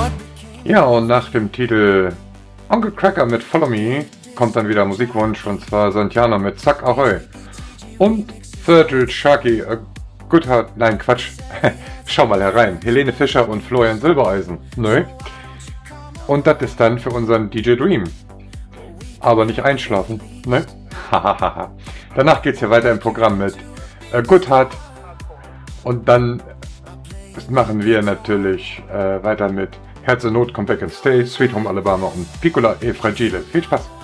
Ja, und nach dem Titel Uncle Cracker mit Follow Me kommt dann wieder Musikwunsch, und zwar Santiano mit Zack Ahoi. Und Virgil Sharkey, Good Heart, nein Quatsch, schau mal herein, Helene Fischer und Florian Silbereisen, ne? Und das ist dann für unseren DJ Dream. Aber nicht einschlafen, ne? Hahaha. Danach geht's hier weiter im Programm mit Good Heart. Und dann machen wir natürlich weiter mit Herz in Not, Come Back and Stay, Sweet Home Alabama und Piccola e Fragile. Viel Spaß!